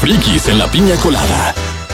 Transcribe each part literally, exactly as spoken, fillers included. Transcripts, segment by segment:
frikis en la piña colada.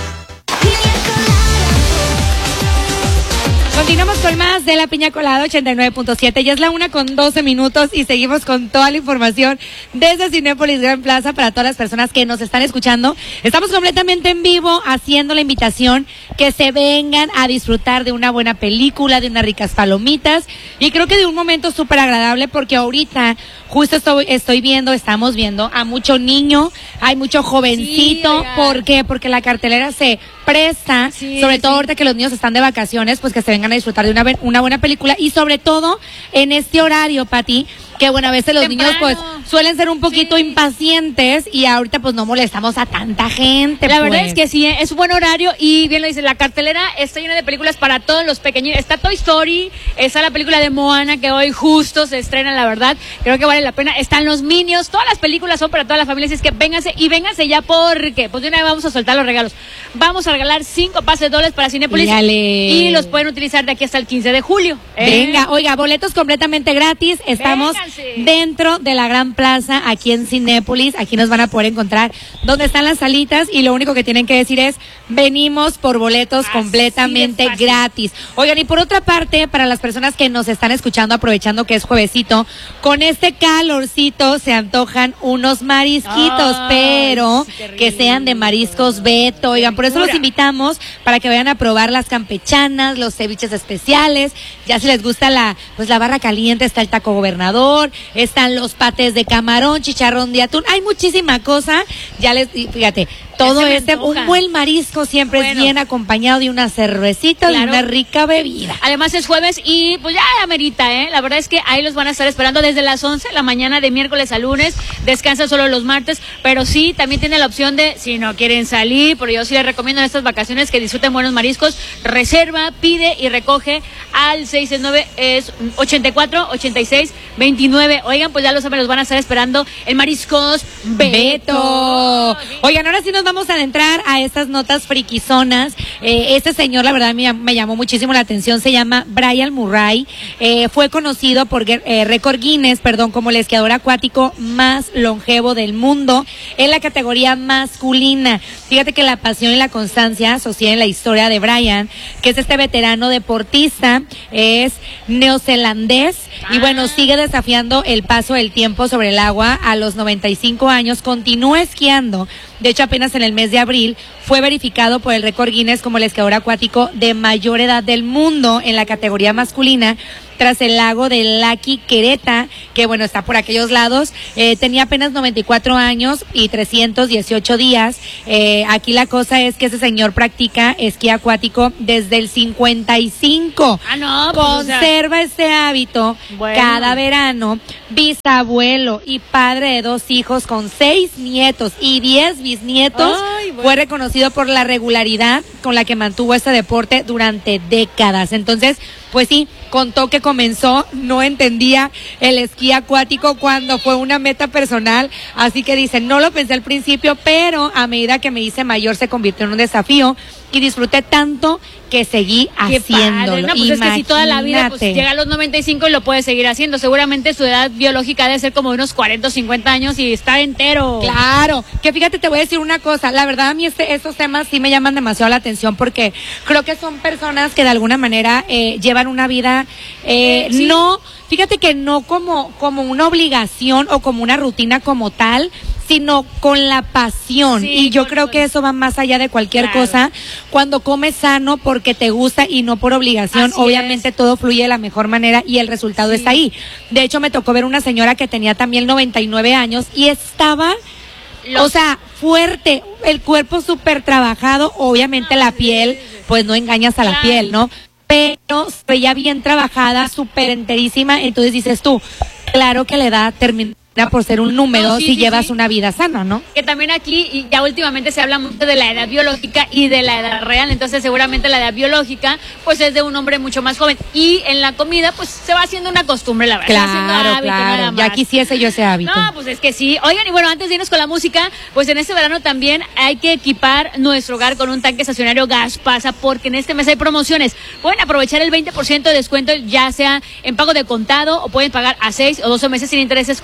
Continuamos con más de la Piña Colada ochenta y nueve punto siete. Ya es la una con doce minutos y seguimos con toda la información desde Cinépolis Gran Plaza para todas las personas que nos están escuchando. Estamos completamente en vivo haciendo la invitación que se vengan a disfrutar de una buena película, de unas ricas palomitas y creo que de un momento súper agradable porque ahorita justo estoy, estoy viendo, estamos viendo a mucho niño, hay mucho jovencito. Sí, ¿por qué? Porque la cartelera se presta, sí, sobre todo sí. Ahorita que los niños están de vacaciones, pues que se vengan a disfrutar de una, una buena película y sobre todo en este horario, Pati, que bueno, a veces los Temprano. niños pues suelen ser un poquito sí. impacientes y ahorita pues no molestamos a tanta gente. La pues. verdad es que sí, es un buen horario y bien lo dice, la cartelera está llena de películas para todos los pequeños. Está Toy Story, está la película de Moana que hoy justo se estrena, la verdad, creo que vale la pena. Están los Minions, todas las películas son para toda la familia, así es que vénganse y vénganse ya porque pues de una vez vamos a soltar los regalos. Vamos a regalar cinco pases dobles para Cinépolis y los pueden utilizar de aquí hasta el quince de julio. Venga, eh. oiga, boletos completamente gratis, estamos Vénganse. dentro de la Gran Plaza aquí en Cinépolis, aquí nos van a poder encontrar donde están las salitas y lo único que tienen que decir es venimos por boletos Así completamente gratis. Oigan, y por otra parte, para las personas que nos están escuchando, aprovechando que es juevesito, con este calorcito se antojan unos marisquitos, Ay, pero que sean de mariscos Beto, oigan, por eso los invitamos para que vayan a probar las campechanas, los ceviches especiales, ya si les gusta la, pues la barra caliente, está el taco gobernador, están los patés de camarón, chicharrón de atún, hay muchísima cosa, ya les, fíjate, todo este, un buen marisco siempre bueno. es bien acompañado de una cervecita, claro. de una rica bebida. Además es jueves y pues ya amerita, ¿eh? La verdad es que ahí los van a estar esperando desde las once de la mañana de miércoles a lunes, descansan solo los martes, pero sí, también tienen la opción de, si no quieren salir, pero yo sí les recomiendo en estas vacaciones que disfruten buenos mariscos, reserva, pide y recoge al seis nueve es ochenta y cuatro ochenta y seis veintinueve. Oigan, pues ya lo saben, los van a estar esperando en Mariscos Beto. Beto. Oigan, ahora sí nos vamos a adentrar a estas notas friquizonas. Eh, este señor, la verdad, me, me llamó muchísimo la atención. Se llama Brian Murray. Eh, fue conocido por eh, récord Guinness, perdón, como el esquiador acuático más longevo del mundo en la categoría masculina. Fíjate que la pasión y la constancia asociada en la historia de Brian, que es este veterano deportista, es neozelandés ah. y bueno, sigue desafiando el paso del tiempo sobre el agua a los noventa y cinco años. Continúa esquiando. De hecho, apenas en el mes de abril fue verificado por el récord Guinness como el esquiador acuático de mayor edad del mundo en la categoría masculina, tras el lago de Laki Quereta, que bueno, está por aquellos lados. Eh, tenía apenas noventa y cuatro años y trescientos dieciocho días. Eh, aquí la cosa es que ese señor practica esquí acuático desde el cincuenta y cinco. Ah, no, pues, Conserva o sea... este hábito bueno. cada verano. Bisabuelo y padre de dos hijos con seis nietos y diez bisnietos. Ay, bueno. Fue reconocido por la regularidad con la que mantuvo este deporte durante décadas. Entonces, pues sí, contó que comenzó, no entendía el esquí acuático cuando fue una meta personal, así que dice, no lo pensé al principio, pero a medida que me hice mayor se convirtió en un desafío y disfruté tanto que seguí Qué haciéndolo. Padre, no, pues es que si toda la vida pues, llega a los noventa y cinco y lo puede seguir haciendo, seguramente su edad biológica debe ser como de unos cuarenta o cincuenta años y está entero. Claro, que fíjate, te voy a decir una cosa, la verdad a mí este, estos temas sí me llaman demasiado la atención porque creo que son personas que de alguna manera eh, llevan una vida, eh, ¿Sí? no, fíjate que no como, como una obligación o como una rutina como tal, sino con la pasión. Sí, y yo creo con... que eso va más allá de cualquier claro. cosa. Cuando comes sano porque te gusta y no por obligación, Así obviamente es. todo fluye de la mejor manera y el resultado sí. está ahí. De hecho, me tocó ver una señora que tenía también noventa y nueve años y estaba, Los... o sea, fuerte, el cuerpo súper trabajado, obviamente ah, la sí, piel, sí, sí. pues no engañas a la claro. piel, ¿no? Pero se veía bien trabajada, súper enterísima, entonces dices tú, claro que la edad termina por ser un número no, sí, si sí, llevas sí. una vida sana, ¿no? Que también aquí y ya últimamente se habla mucho de la edad biológica y de la edad real, entonces seguramente la edad biológica pues es de un hombre mucho más joven y en la comida pues se va haciendo una costumbre, la verdad. Claro, hábito, claro, ya quisiese yo ese hábito. No, pues es que sí. Oigan, y bueno, antes de irnos con la música, pues en este verano también hay que equipar nuestro hogar con un tanque estacionario Gas Pasa, porque en este mes hay promociones. Pueden aprovechar el veinte por ciento de descuento, ya sea en pago de contado o pueden pagar a seis o doce meses sin intereses con tarjeta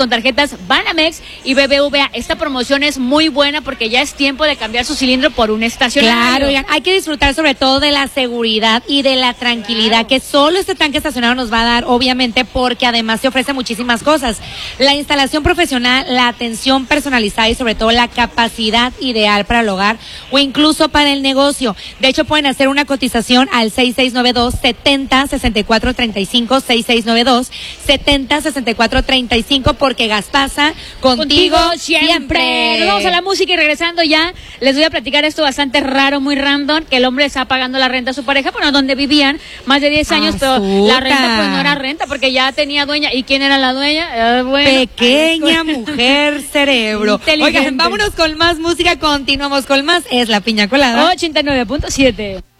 tarjetas Banamex y B B V A. Esta promoción es muy buena porque ya es tiempo de cambiar su cilindro por un estacionario. Claro, oigan, hay que disfrutar sobre todo de la seguridad y de la tranquilidad claro. que solo este tanque estacionario nos va a dar, obviamente, porque además te ofrece muchísimas cosas. La instalación profesional, la atención personalizada y sobre todo la capacidad ideal para el hogar o incluso para el negocio. De hecho, pueden hacer una cotización al seis seis nueve dos, setenta, sesenta y cuatro treinta y cinco, seis seis nueve dos, setenta, sesenta y cuatro treinta y cinco, porque Gaspasa contigo, contigo siempre. siempre. Nos vamos a la música y regresando ya, les voy a platicar esto bastante raro, muy random, que el hombre está pagando la renta a su pareja, bueno, donde vivían más de diez años, Azuta. Pero la renta pues no era renta, porque ya tenía dueña. ¿Y quién era la dueña? Eh, bueno, Pequeña mujer cerebro. Oigan, vámonos con más música, continuamos con más, es La Piña Colada. ochenta y nueve punto siete.